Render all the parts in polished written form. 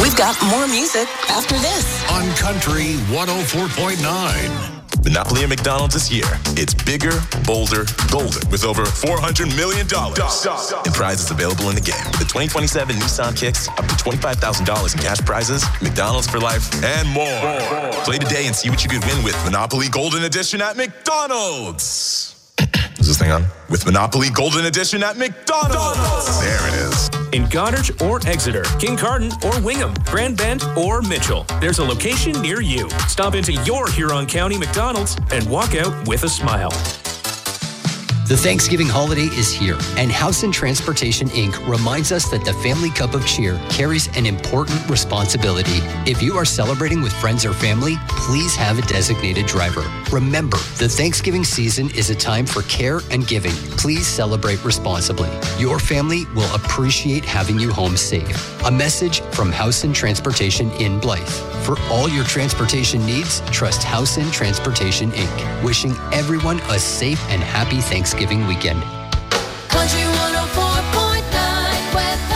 We've got more music after this. On Country 104.9. Monopoly at McDonald's this year. It's bigger, bolder, golden with over $400 million in prizes available in the game. The 2027 Nissan Kicks, up to $25,000 in cash prizes, McDonald's for life, and more. Play today and see what you could win with Monopoly Golden Edition at McDonald's. Is this thing on? With Monopoly Golden Edition at McDonald's. There it is. In Goddard or Exeter, Kincardine or Wingham, Grand Bend or Mitchell, there's a location near you. Stop into your Huron County McDonald's and walk out with a smile. The Thanksgiving holiday is here, and House and Transportation Inc. reminds us that the family cup of cheer carries an important responsibility. If you are celebrating with friends or family, please have a designated driver. Remember, the Thanksgiving season is a time for care and giving. Please celebrate responsibly. Your family will appreciate having you home safe. A message from House and Transportation in Blythe. For all your transportation needs, trust House and Transportation Inc. Wishing everyone a safe and happy Thanksgiving weekend. Country 104.9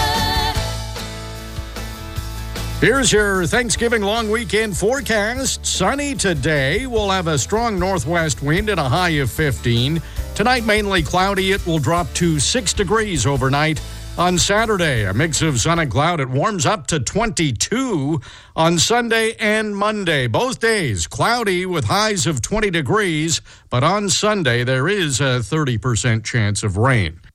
weather. Here's your Thanksgiving long weekend forecast. Sunny today. We'll have a strong northwest wind and a high of 15. Tonight, mainly cloudy. It will drop to 6 degrees overnight. On Saturday, a mix of sun and cloud. It warms up to 22 on Sunday and Monday. Both days, cloudy with highs of 20 degrees. But on Sunday, there is a 30% chance of rain.